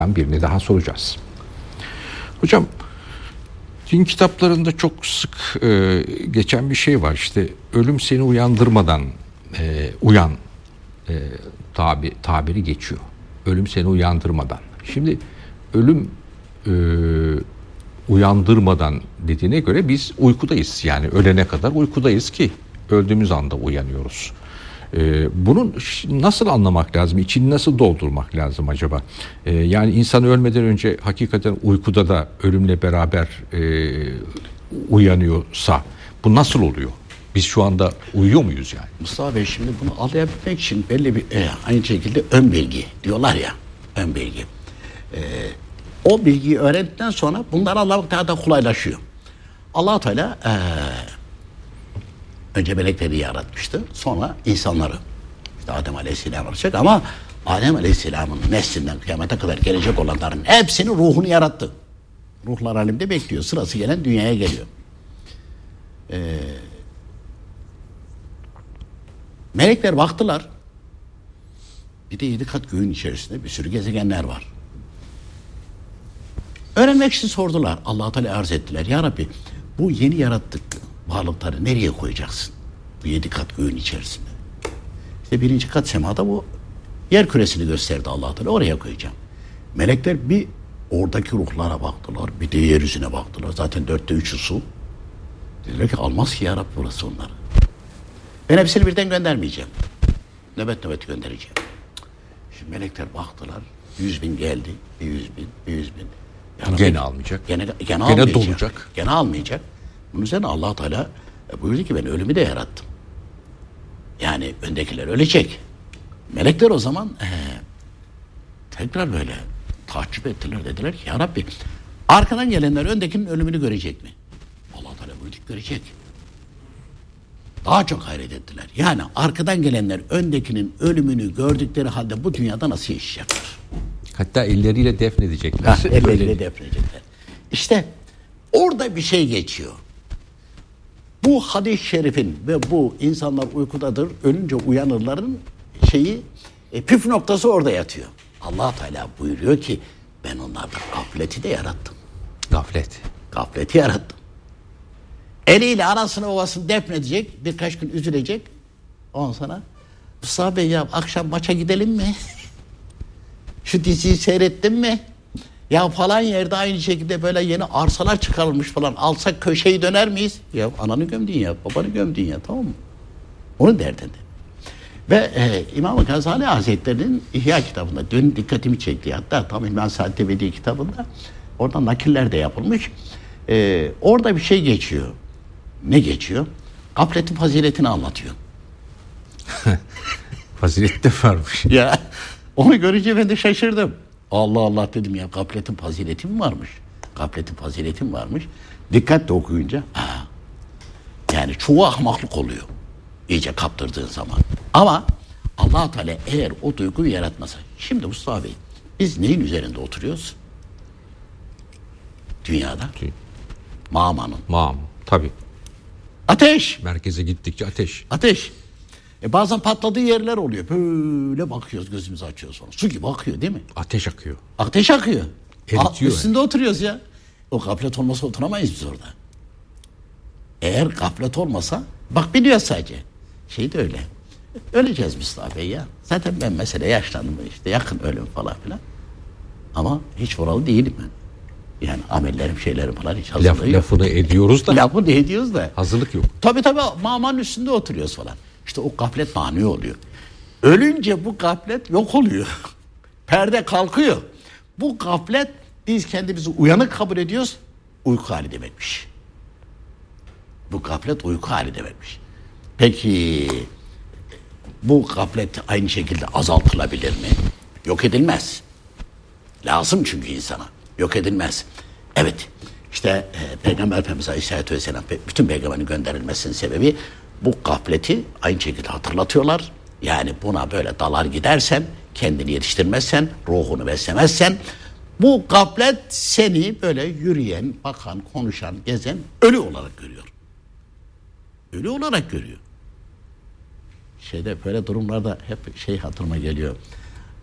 birini daha soracağız. Hocam, din kitaplarında çok sık geçen bir şey var. İşte ölüm seni uyandırmadan uyan tabiri geçiyor. Ölüm seni uyandırmadan. Şimdi ölüm uyandırmadan dediğine göre biz uykudayız. Yani ölene kadar uykudayız ki öldüğümüz anda uyanıyoruz. Bunun nasıl anlamak lazım? İçini nasıl doldurmak lazım acaba? Yani insan ölmeden önce hakikaten uykuda da ölümle beraber uyanıyorsa bu nasıl oluyor? Biz şu anda uyuyor muyuz yani? Mustafa Bey, şimdi bunu anlayabilmek için belli bir aynı şekilde ön bilgi diyorlar ya, ön bilgi. O bilgiyi öğrendikten sonra bunları anlamak daha da kolaylaşıyor. Allah-u Teala önce melekleri yaratmıştı. Sonra insanları. İşte Adem Aleyhisselam olacak ama Adem Aleyhisselam'ın neslinden kıyamete kadar gelecek olanların hepsini ruhunu yarattı. Ruhlar alemde bekliyor. Sırası gelen dünyaya geliyor. Melekler baktılar. Bir de 7 kat göğün içerisinde bir sürü gezegenler var. Öğrenmek için sordular. Allah-u Teala arz ettiler. Ya Rabbi, bu yeni yarattık varlıkları nereye koyacaksın? Bu 7 kat göğün içerisinde. İşte 1. kat semada bu yer küresini gösterdi Allah-u Teala. Oraya koyacağım. Melekler bir oradaki ruhlara baktılar. Bir de yeryüzüne baktılar. Zaten 4'te 3'ü su. Dediler ki almaz ki ya Rabbi burası onları. Ben hepsini birden göndermeyeceğim. Nöbet nöbet göndereceğim. Şimdi melekler baktılar. 100.000 geldi. 100.000, 100.000. Yani gene almayacak. Gene almayacak. Dolacak. Gene almayacak. Bunun üzerine Allah-u Teala buyurdu ki ben ölümü de yarattım. Yani öndekiler ölecek. Melekler o zaman tekrar böyle tahcüp ettiler. Dediler ki ya Rabbi, arkadan gelenler öndekinin ölümünü görecek mi? Allah-u Teala buyurdu ki görecek. Daha çok hayret ettiler. Yani arkadan gelenler öndekinin ölümünü gördükleri halde bu dünyada nasıl yaşayacaklar? Hatta elleriyle defnedecekler. Elleriyle defnedecekler. İşte orada bir şey geçiyor. Bu hadis-i şerifin ve bu insanlar uykudadır, ölünce uyanırların püf noktası orada yatıyor. Allah Teala buyuruyor ki ben onlarda gafleti de yarattım. Gafleti yarattım. Eliyle anasını babasını defnedecek, birkaç gün üzülecek. Ondan sonra Mustafa Bey ya akşam maça gidelim mi? Şu diziyi seyrettin mi? Ya falan yerde aynı şekilde böyle yeni arsalar çıkarılmış falan. Alsak köşeyi döner miyiz? Ya ananı gömdün ya, babanı gömdün ya, tamam mı? Onun derdinde. Ve İmam-ı Gazali Hazretleri'nin İhya kitabında dün dikkatimi çekti. Hatta tam İlmihal Saadet Ebedi kitabında oradan nakiller de yapılmış. Orada bir şey geçiyor. Ne geçiyor? Gafletin faziletini anlatıyor. Fazilet de varmış. Ya onu görünce ben de şaşırdım. Allah Allah dedim ya, gafletin fazileti mi varmış? Gafletin fazileti mi varmış? Dikkatle okuyunca yani çoğu ahmaklık oluyor. İyice kaptırdığın zaman. Ama Allah Teala eğer o duyguyu yaratmasa. Şimdi Mustafa Bey, biz neyin üzerinde oturuyoruz? Dünyada. Mağmanın. Tabii. Ateş. Merkeze gittikçe ateş. Ateş. Bazen patladığı yerler oluyor. Böyle bakıyoruz, gözümüzü açıyoruz falan. Su gibi akıyor değil mi? Ateş akıyor. Ateş akıyor. Eritiyor. Üstünde oturuyoruz ya. O gaflet olmasa oturamayız biz orada. Eğer gaflet olmasa, bak biliyoruz sadece. Şey de öyle. Öleceğiz Mustafa Bey ya. Zaten ben mesela yaşlandım işte, yakın ölüm falan filan. Ama hiç oralı değilim ben. Yani amellerim, şeylerim falan hiç hazırlığı yok. Lafını ediyoruz da. Lafını ediyoruz da. Hazırlık yok. Tabii mağmanın üstünde oturuyoruz falan. İşte o gaflet mani oluyor. Ölünce bu gaflet yok oluyor. Perde kalkıyor. Bu gaflet, biz kendimizi uyanık kabul ediyoruz. Uyku hali demekmiş. Bu gaflet uyku hali demekmiş. Peki bu gaflet aynı şekilde azaltılabilir mi? Yok edilmez. Lazım çünkü insana. Yok edilmez. Evet. İşte Peygamber Efendimiz Aleyhisselatü Vesselam bütün peygamberin gönderilmesinin sebebi bu gafleti aynı şekilde hatırlatıyorlar. Yani buna böyle dalar gidersen, kendini yetiştirmezsen, ruhunu beslemezsen bu gaflet seni böyle yürüyen, bakan, konuşan, gezen ölü olarak görüyor. Ölü olarak görüyor. Böyle durumlarda hep hatırıma geliyor.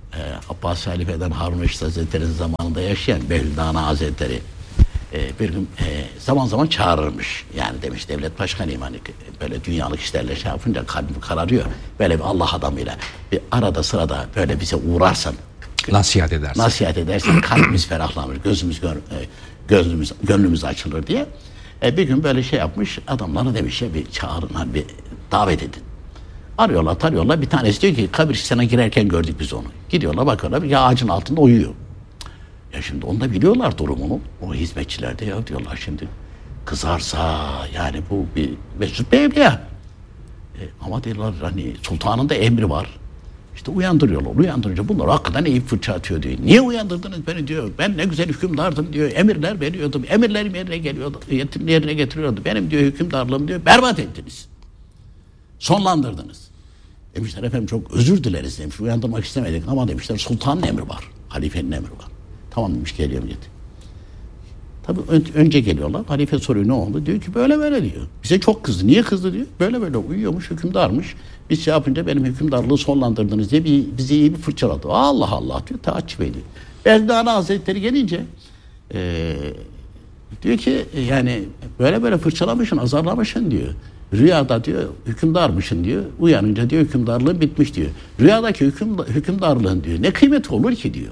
Abbasi Halife'den Harun Reşit Hazretleri'nin zamanında yaşayan Behlül'dana Hazretleri bir gün zaman zaman çağırırmış. Yani demiş devlet başkanıyım, hani böyle dünyalık işlerle şey yapınca kalbim kararıyor. Böyle bir Allah adamıyla bir arada sırada böyle bize uğrarsan, Nasihat edersen kalbimiz ferahlanır, gönlümüz açılır diye. Bir gün böyle şey yapmış, adamlara demiş ya, bir çağırın, hani bir davet edin. Arıyorlar, tarıyorlar. Bir tanesi diyor ki kabristan'a girerken gördük biz onu. Gidiyorlar, bakıyorlar, bir ağacın altında uyuyor. Ya şimdi onu da biliyorlar durumunu. O hizmetçiler de ya diyorlar, şimdi kızarsa yani bu bir Mesut Bey ya. Ama diyorlar hani sultanın da emri var. İşte uyandırıyorlar. Uyandırınca bunlar hakikaten eğip fırça atıyor diyor. Niye uyandırdınız beni diyor. Ben ne güzel hükümdardım diyor. Emirler veriyordum. Emirlerim yerine geliyordu. Yerine getiriyordu. Benim diyor hükümdarlığım diyor. Berbat ettiniz. Sonlandırdınız. Demişler efendim çok özür dileriz demiş. Uyandırmak istemedik ama demişler sultanın emri var. Halifenin emri var. Tamam demiş, geliyorum git. Tabii önce geliyorlar. Halife soruyor ne oldu? Diyor ki böyle böyle diyor. Bize çok kızdı. Niye kızdı diyor. Böyle böyle uyuyormuş, hükümdarmış. Biz şey yapınca benim hükümdarlığı sonlandırdınız diye bizi iyi bir fırçaladı. Allah Allah diyor. Taaccüp ediyor. Behlül'dana Hazretleri gelince diyor ki yani böyle böyle fırçalamışsın, azarlamışsın diyor. Rüyada diyor hükümdarmışsın diyor. Uyanınca diyor hükümdarlığın bitmiş diyor. Rüyadaki hükümdarlığın diyor ne kıymeti olur ki diyor.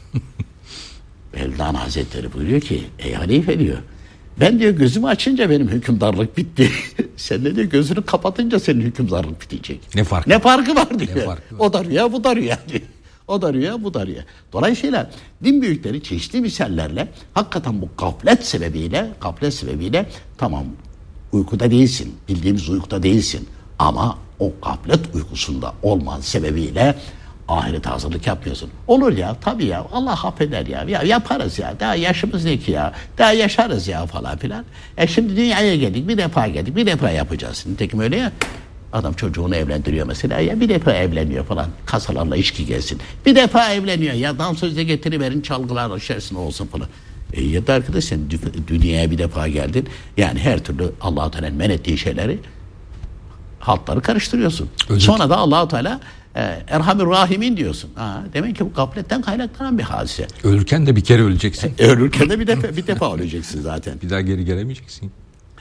Behlül'dana Hazretleri buyuruyor ki ey halife diyor, ben diyor gözümü açınca benim hükümdarlık bitti. Sen de diyor gözünü kapatınca senin hükümdarlık bitecek. Ne farkı var diyor. O da rüya, bu da rüya diyor. O da rüya, bu da rüya. Dolayısıyla din büyükleri çeşitli misallerle hakikaten bu gaflet sebebiyle tamam uykuda değilsin, bildiğimiz uykuda değilsin ama o gaflet uykusunda olman sebebiyle ahirete hazırlık yapmıyorsun. Olur ya, tabii ya, Allah affeder ya. Ya yaparız ya, daha yaşımız ne ki ya, daha yaşarız ya falan filan. Şimdi dünyaya geldik, bir defa yapacağız. Nitekim öyle ya, adam çocuğunu evlendiriyor mesela ya, bir defa evleniyor falan, kasalarla içki gelsin. Bir defa evleniyor ya, dansözle getiriverin, çalgılar içerisinde olsun falan. Ya da arkadaş sen dünyaya bir defa geldin, yani her türlü Allah-u Teala'nın men ettiği şeyleri, haltları karıştırıyorsun. Özür. Sonra da Allah-u Teala Erhamür Rahimin diyorsun. Demek ki bu gafletten kaynaklanan bir hadise. Ölürken de bir kere öleceksin. Ölürken de bir defa öleceksin zaten. Bir daha geri gelemeyeceksin.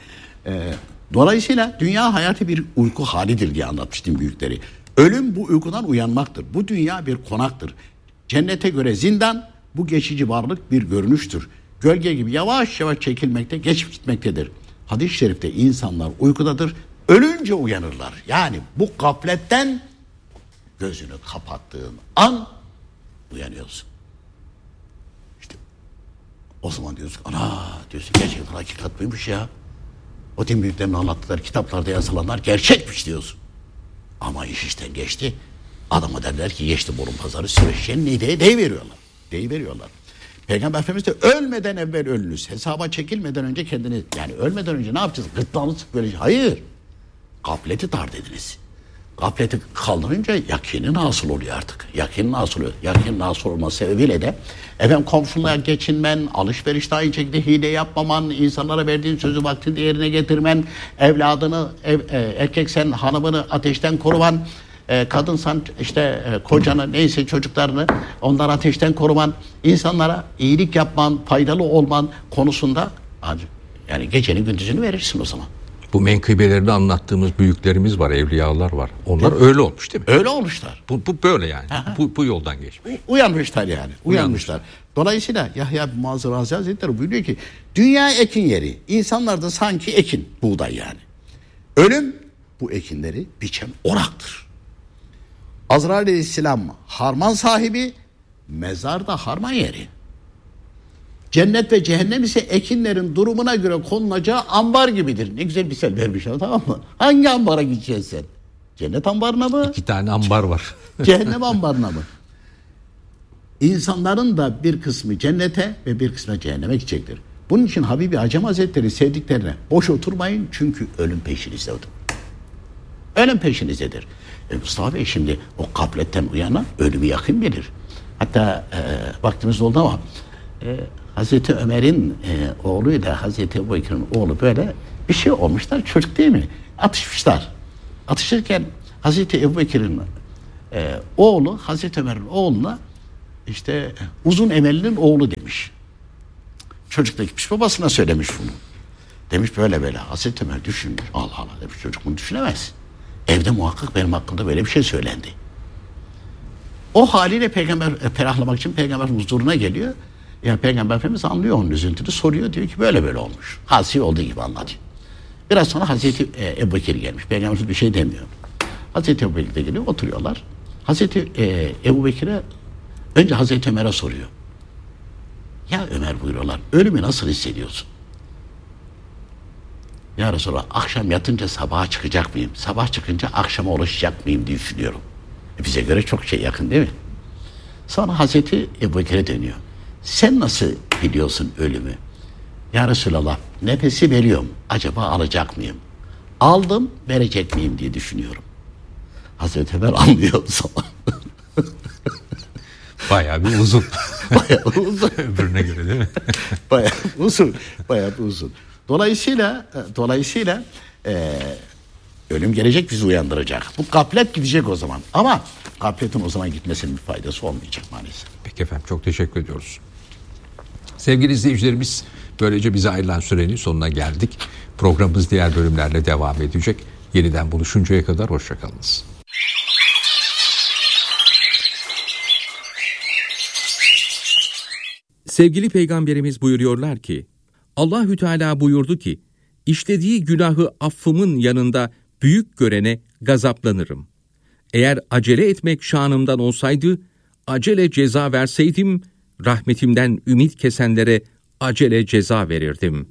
Dolayısıyla dünya hayatı bir uyku halidir diye anlatmıştım büyükleri. Ölüm bu uykudan uyanmaktır. Bu dünya bir konaktır. Cennete göre zindan, bu geçici varlık bir görünüştür. Gölge gibi yavaş yavaş çekilmekte, geçip gitmektedir. Hadis-i şerifte insanlar uykudadır, ölünce uyanırlar. Yani bu gafletten gözünü kapattığın an uyanıyorsun. İşte o zaman diyorsun, diyorsun gerçekten hakikat buymuş ya. O din büyüklerinin anlattıkları kitaplarda yazılanlar gerçekmiş diyorsun. Ama iş işten geçti. Adama derler ki geçti borun pazarı süreçlerin diye deyiveriyorlar. Peygamber Efendimiz de ölmeden evvel ölünüz. Hesaba çekilmeden önce kendini, yani ölmeden önce ne yapacağız? Gırtlağını sık böyle. Hayır. Gafleti dar dediniz. Gafleti kaldırınca yakinin hasıl oluyor artık. Yakinin hasıl olması sebebiyle de komşuluğa geçinmen, alışverişte aynı şekilde hile yapmaman, insanlara verdiğin sözü vaktinde yerine getirmen, evladını, erkeksen hanımını ateşten koruman, kadınsan işte kocanı, neyse çocuklarını onları ateşten koruman, insanlara iyilik yapman, faydalı olman konusunda yani gecenin gündüzünü verirsin o zaman. Bu menkıbelerini anlattığımız büyüklerimiz var, evliyalar var. Onlar öyle olmuş değil mi? Öyle olmuşlar. Bu böyle yani. Bu yoldan geçmiş. Uyanmışlar yani. Uyanmışlar. Dolayısıyla Yahya bin Muazzez Razi Hazretleri buyuruyor ki dünya ekin yeri. İnsanlar da sanki ekin, buğday yani. Ölüm bu ekinleri biçen oraktır. Azrail Aleyhisselam harman sahibi, mezar da harman yeri. Cennet ve cehennem ise ekinlerin durumuna göre konulacağı ambar gibidir. Ne güzel bir misal vermiş, tamam mı? Hangi ambara gideceksin sen? Cennet ambarına mı? 2 tane ambar var. Cehennem ambarına mı? İnsanların da bir kısmı cennete ve bir kısmı cehenneme gidecektir. Bunun için Habibi Acem Hazretleri sevdiklerine boş oturmayın, çünkü ölüm peşinizdedir. Ölüm peşinizdedir. Mustafa Bey şimdi o gafletten uyanan ölümü yakın bilir. Hatta vaktimiz oldu ama Hazreti Ömer'in oğluyla Hazreti Ebubekir'in oğlu böyle bir şey olmuşlar, çocuk değil mi? Atışmışlar. Atışırken Hazreti Ebubekir'in Oğlu Hazreti Ömer'in oğluna işte uzun emelinin oğlu demiş. Çocuk da gitmiş babasına söylemiş bunu. Demiş böyle böyle. Hazreti Ömer düşünmüş. Allah Allah demiş, çocuk bunu düşünemez. Evde muhakkak benim hakkımda böyle bir şey söylendi. O haliyle peygamber ferahlamak için peygamberin huzuruna geliyor. Yani peygamber Efendimiz anlıyor onun üzüntünü, soruyor, diyor ki böyle böyle olmuş. Hadisi olduğu gibi anlatıyor. Biraz sonra Hazreti Ebubekir gelmiş. Peygamber bir şey demiyor. Hazreti Ebubekir de geliyor, oturuyorlar. Hazreti Ebubekir'e önce Hazreti Ömer'e soruyor. Ya Ömer, buyuruyorlar, ölümü nasıl hissediyorsun? Ya Resulallah, akşam yatınca sabaha çıkacak mıyım? Sabah çıkınca akşama ulaşacak mıyım diye düşünüyorum. Bize göre çok şey yakın değil mi? Sonra Hazreti Ebubekir'e dönüyor. Sen nasıl biliyorsun ölümü? Ya Resulallah, nefesi veriyorum. Acaba alacak mıyım? Aldım, verecek miyim diye düşünüyorum. Hazreti Ömer anlıyor o zaman. Bayağı bir uzun. Bayağı uzun. Öbürüne göre değil mi? Bayağı uzun. Bayağı bir uzun. Dolayısıyla ölüm gelecek, bizi uyandıracak. Bu gaflet gidecek o zaman. Ama gafletin o zaman gitmesinin bir faydası olmayacak maalesef. Peki efendim, çok teşekkür ediyoruz. Sevgili izleyicilerimiz, böylece bize ayrılan sürenin sonuna geldik. Programımız diğer bölümlerle devam edecek. Yeniden buluşuncaya kadar hoşçakalınız. Sevgili Peygamberimiz buyuruyorlar ki, Allahü Teala buyurdu ki, işlediği günahı affımın yanında büyük görene gazaplanırım. Eğer acele etmek şanımdan olsaydı, acele ceza verseydim, rahmetimden ümit kesenlere acele ceza verirdim.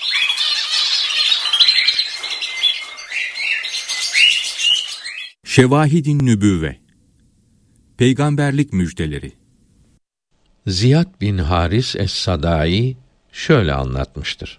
Şevahid-i Nübüvve, Peygamberlik müjdeleri. Ziyad bin Haris es-Sadai şöyle anlatmıştır.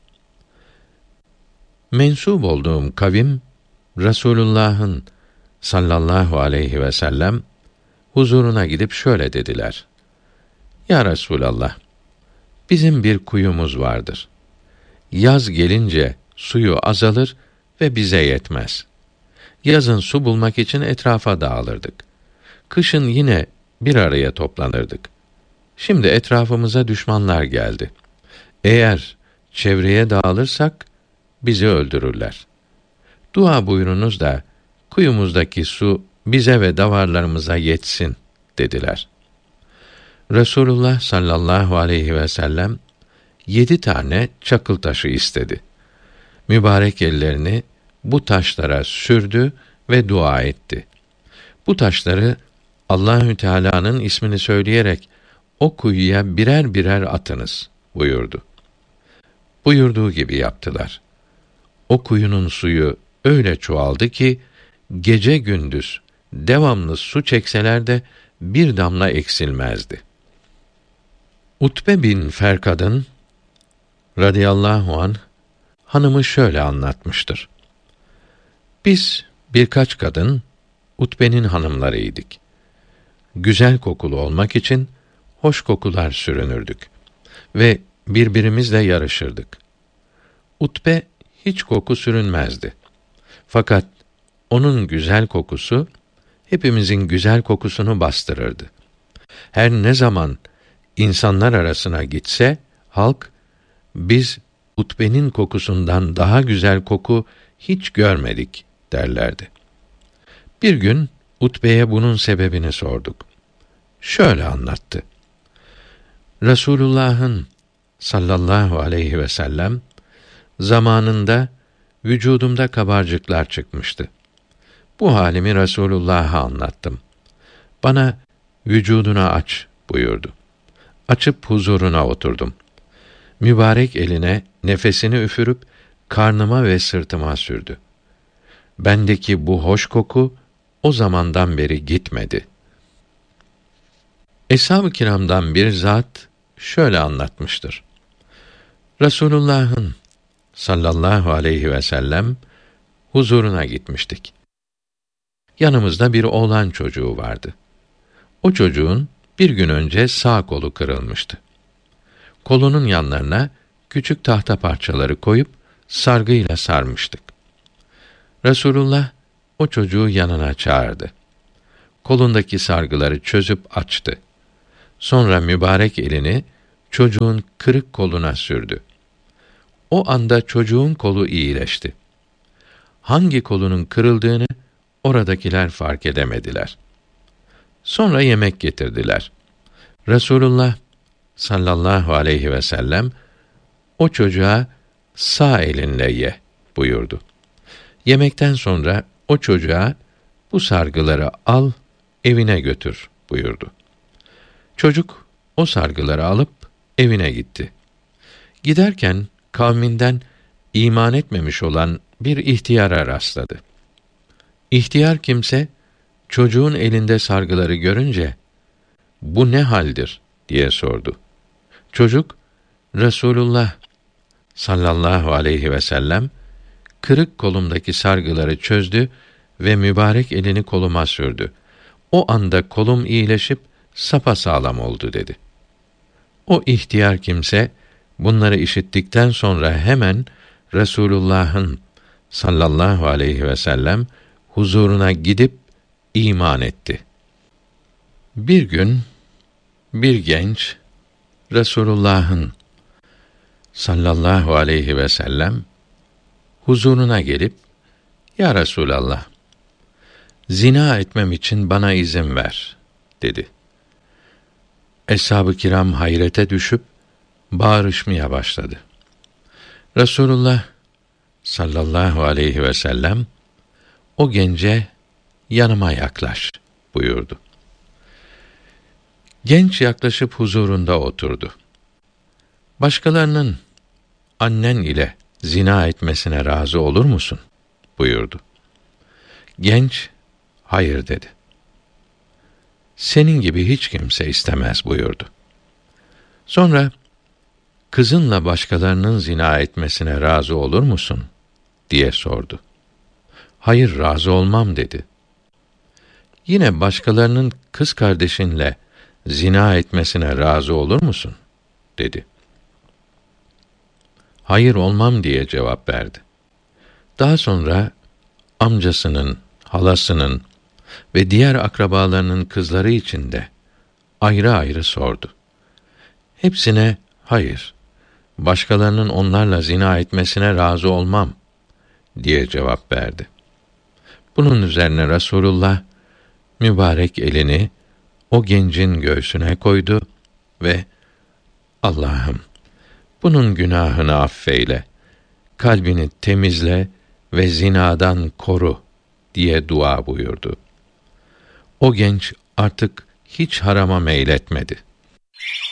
Mensup olduğum kavim, Resulullah'ın sallallahu aleyhi ve sellem huzuruna gidip şöyle dediler. Ya Resulallah, bizim bir kuyumuz vardır. Yaz gelince suyu azalır ve bize yetmez. Yazın su bulmak için etrafa dağılırdık. Kışın yine bir araya toplanırdık. Şimdi etrafımıza düşmanlar geldi. Eğer çevreye dağılırsak bizi öldürürler. Dua buyurunuz da kuyumuzdaki su bize ve davarlarımıza yetsin dediler. Resulullah sallallahu aleyhi ve sellem 7 tane çakıl taşı istedi. Mübarek ellerini bu taşlara sürdü ve dua etti. Bu taşları Allahü Teala'nın ismini söyleyerek o kuyuya birer birer atınız buyurdu. Buyurduğu gibi yaptılar. O kuyunun suyu öyle çoğaldı ki gece gündüz devamlı su çekseler de bir damla eksilmezdi. Utbe bin Ferkad'ın radıyallahu anh hanımı şöyle anlatmıştır. Biz birkaç kadın Utbe'nin hanımlarıydık. Güzel kokulu olmak için hoş kokular sürünürdük ve birbirimizle yarışırdık. Utbe hiç koku sürünmezdi. Fakat onun güzel kokusu hepimizin güzel kokusunu bastırırdı. Her ne zaman insanlar arasına gitse halk, biz Utbe'nin kokusundan daha güzel koku hiç görmedik derlerdi. Bir gün Utbe'ye bunun sebebini sorduk. Şöyle anlattı. Resulullah'ın sallallahu aleyhi ve sellem zamanında vücudumda kabarcıklar çıkmıştı. Bu halimi Resulullah'a anlattım. Bana vücudunu aç buyurdu. Açıp huzuruna oturdum. Mübarek eline nefesini üfürüp karnıma ve sırtıma sürdü. Bendeki bu hoş koku o zamandan beri gitmedi. Eshab-ı kiramdan bir zat şöyle anlatmıştır. Resulullah'ın sallallahu aleyhi ve sellem huzuruna gitmiştik. Yanımızda bir oğlan çocuğu vardı. O çocuğun bir gün önce sağ kolu kırılmıştı. Kolunun yanlarına küçük tahta parçaları koyup sargıyla sarmıştık. Resulullah o çocuğu yanına çağırdı. kolundaki sargıları çözüp açtı. Sonra mübarek elini çocuğun kırık koluna sürdü. O anda çocuğun kolu iyileşti. Hangi kolunun kırıldığını oradakiler fark edemediler. Sonra yemek getirdiler. Resulullah sallallahu aleyhi ve sellem o çocuğa sağ elinle ye buyurdu. Yemekten sonra o çocuğa bu sargıları al, evine götür buyurdu. Çocuk o sargıları alıp evine gitti. Giderken kavminden iman etmemiş olan bir ihtiyara rastladı. İhtiyar kimse çocuğun elinde sargıları görünce "Bu ne haldir?" diye sordu. Çocuk, Resulullah sallallahu aleyhi ve sellem kırık kolumdaki sargıları çözdü ve mübarek elini koluma sürdü. O anda kolum iyileşip sapasağlam oldu dedi. O ihtiyar kimse bunları işittikten sonra hemen Resulullah'ın sallallahu aleyhi ve sellem huzuruna gidip iman etti. Bir gün bir genç Resulullah'ın sallallahu aleyhi ve sellem huzuruna gelip "Ya Resulallah, zina etmem için bana izin ver." dedi. Eshab-ı kiram hayrete düşüp bağırışmaya başladı. Resulullah sallallahu aleyhi ve sellem o gence "Yanıma yaklaş." buyurdu. Genç yaklaşıp huzurunda oturdu. Başkalarının annen ile zina etmesine razı olur musun? buyurdu. Genç, hayır dedi. Senin gibi hiç kimse istemez buyurdu. Sonra, kızınla başkalarının zina etmesine razı olur musun? diye sordu. Hayır, razı olmam dedi. Yine başkalarının kız kardeşinle zina etmesine razı olur musun? dedi. Hayır, olmam diye cevap verdi. Daha sonra amcasının, halasının ve diğer akrabalarının kızları için de ayrı ayrı sordu. Hepsine hayır, başkalarının onlarla zina etmesine razı olmam diye cevap verdi. Bunun üzerine Resulullah mübarek elini o gencin göğsüne koydu ve Allah'ım, bunun günahını affeyle, kalbini temizle ve zinadan koru diye dua buyurdu. O genç artık hiç harama meyletmedi.